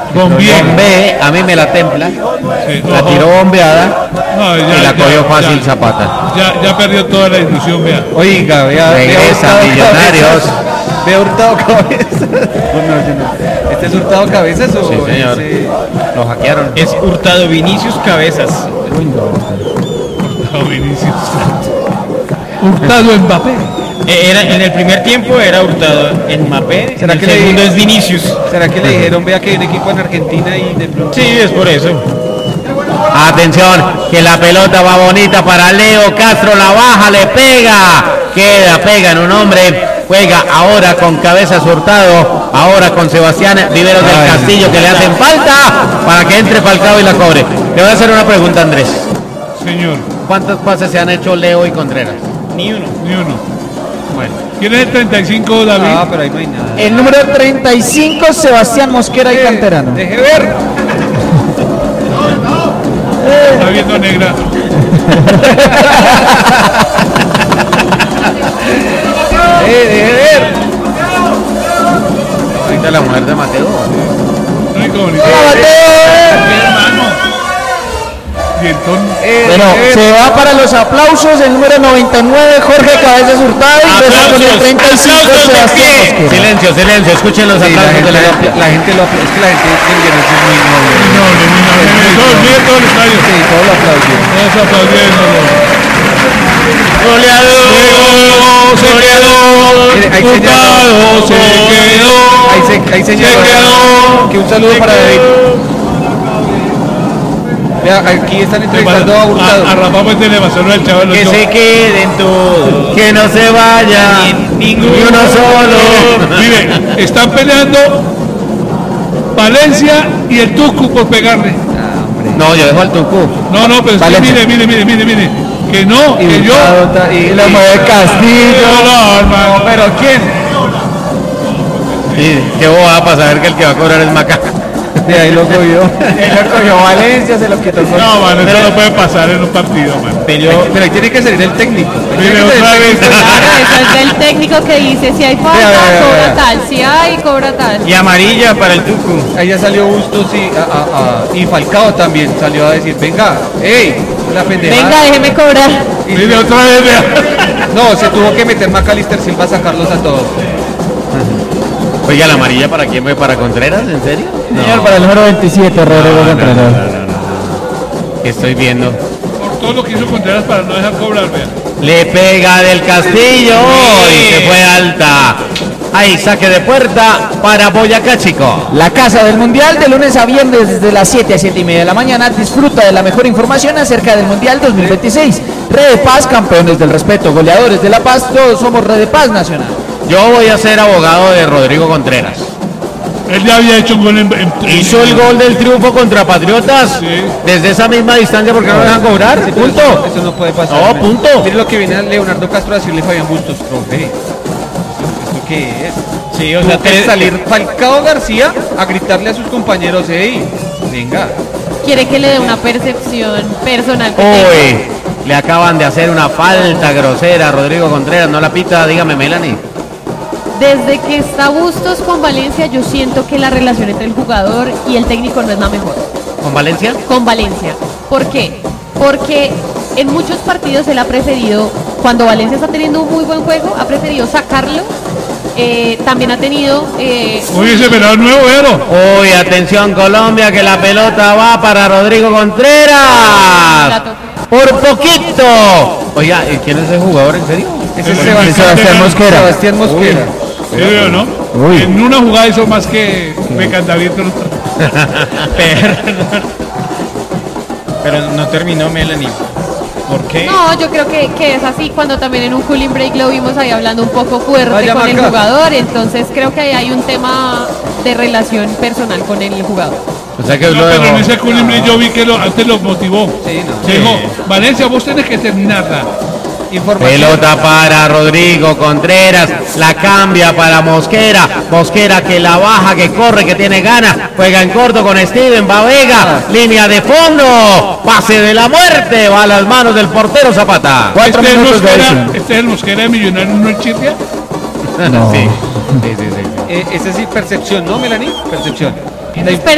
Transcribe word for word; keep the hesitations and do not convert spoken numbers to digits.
Bombé. Bombé, a mí me la templa. Sí, La no, tiró bombeada no, ya, y la ya, cogió ya, fácil ya. Zapata. Ya, ya perdió toda la ilusión, vea. Oiga, vea, Regresa, vea Millonarios. Vea Hurtado Cabezas. Oh, no, yo no. ¿Este es Hurtado Cabezas o Sí, señor. ese- Lo hackearon. Es Hurtado Vinicius Cabezas. No, Vinicius. Hurtado Mbappé. Eh, Era, en el primer tiempo era Hurtado Mbappé, en ¿Será el que le- segundo es Vinicius. ¿Será que le dijeron, vea que hay un equipo en Argentina y de pronto? Sí, es por eso. Atención, que la pelota va bonita para Leo Castro, la baja, le pega, queda, pega en un hombre, juega ahora con Cabezas Hurtado, ahora con Sebastián Viveros del Ay, Castillo, que le hacen falta para que entre Falcao y la cobre. Le voy a hacer una pregunta, Andrés. Señor, ¿Cuántos pases se han hecho Leo y Contreras? Ni uno. ni uno. Bueno, ¿Quién es el treinta y cinco, David? Ah, pero ahí no hay nada. El número treinta y cinco, Sebastián Mosquera y Eh, Canterano. Deje ver. Está viendo negra. Eh, deje ver. ahorita la mujer de Mateo. No hay como ni hermano. Dientón. Eh, Bueno, deje ver. se va para los aplausos el número noventa y nueve, Jorge Cabezas Hurtado, y regresa con el treinta y cinco, aplausos de Sebastián pie. Mosquera. Silencio, silencio, escuchen los Sí, la, aplausos gente, de la lo- gente. la gente lo apla- es que la gente de Millonarios es muy noble. No, no, no, no, no, todo, mire todo el estadio. Sí, todo lo aplaudieron. Todos aplaudiéndolo. Goleador, goleador, Mire, ahí Hurtado se quedó. Ahí se, ahí se, Se llegó. quedó. Que un saludo para David. Vea, aquí están entrevistando a Hurtado. A, a Rafa Puente le pasó el chaval. Que se queden todos, que no se vaya, ni uno solo. Mire, están peleando Valencia y el Tucu por pegarle. No, yo dejo al Tucu. No, no, pero es que Valencia. mire, mire, mire, mire, mire. Que no, Y que yo. Hurtado ta- y La mueve Castillo. No, no, hermano. pero ¿quién? Sí, qué boba para saber que el que va a cobrar es Maca. De ahí lo cogió. Ahí lo cogió Valencia, se lo quitó. con- No, mano, eso no puede pasar en un partido, man. Pero, pero ahí tiene que salir el técnico. Ahí Mire, tiene que salir otra el vez. técnico. Eso es del técnico que dice si hay falta, Vea, vea, vea, cobra vea. tal, si hay, cobra tal. y amarilla para el Tucu. Ahí ya salió Bustos y, a- a- a- y Falcao también salió a decir, venga, ey, la pendejada. Venga, déjeme cobrar. Y- Mire, otra vez, vea. No, se tuvo que meter Macalister Silva a sacarlos a todos. Oiga, la amarilla para quién fue, para Contreras, ¿en serio? Señor, para el número veintisiete, Rodrigo Contreras. ¿Qué estoy viendo? Por todo lo que hizo Contreras para no dejar cobrar, vea. Le pega del Castillo y se fue alta. Ahí, saque de puerta para Boyacá, chico. La Casa del Mundial, de lunes a viernes desde las siete a siete y media de la mañana. Disfruta de la mejor información acerca del Mundial dos mil veintiséis. Red de Paz, campeones del respeto, goleadores de la paz, todos somos Red de Paz Nacional. Yo voy a ser abogado de Rodrigo Contreras. Él ya había hecho un gol en. en- Hizo el gol del triunfo contra Patriotas Sí. desde esa misma distancia porque no lo dejan cobrar. Sí, pero Punto. Eso, eso no puede pasar. No, ¿no? punto. Mire lo que viene a Leonardo Castro a decirle Fabián Bustos, profe. ¿Esto qué es? Sí, o Tuvo sea, que tres- salir Falcao García a gritarle a sus compañeros, hey, venga. Quiere que le dé una percepción personal. que tenga. Hoy le acaban de hacer una falta grosera a Rodrigo Contreras. No la pita, dígame, Melanie. Desde que está Bustos con Valencia, yo siento que la relación entre el jugador y el técnico no es la mejor. ¿Con Valencia? Con Valencia. ¿Por qué? Porque en muchos partidos él ha preferido, cuando Valencia está teniendo un muy buen juego, ha preferido sacarlo. Eh, también ha tenido eh, Oye, ese pelado nuevo, Vero. Uy, atención Colombia, que la pelota va para Rodrigo Contreras. Por poquito. Oiga, ¿y ¿quién es el jugador en serio? Ese es Uy, Sebastián, Sebastián Mosquera. Sebastián Mosquera. Sí, veo, ¿no? Uy. En una jugada hizo más que me Cantaviento. Perdón. Pero no terminó Melanie. ¿Por qué? No, yo creo que, que es así. Cuando también en un cooling break lo vimos ahí hablando un poco fuerte Vaya, con el Maca. jugador. Entonces creo que ahí hay un tema de relación personal con el jugador. O sea que No, lo pero en dejó. ese culimbre yo vi que lo, antes lo motivó. Sí, no. Se dijo, Valencia, vos tenés que terminarla. Información. Pelota para Rodrigo Contreras, la cambia para Mosquera, Mosquera que la baja, que corre, que tiene ganas, juega en corto con Steven Babega, línea de fondo, pase de la muerte, va a las manos del portero Zapata. Cuatro Este es, minutos de Mosquera, edición. este es el Mosquera de Millonario, no el Chirria. No. Sí, sí, sí, sí. Eh, esa es percepción, ¿no, Melanie? Percepción. Es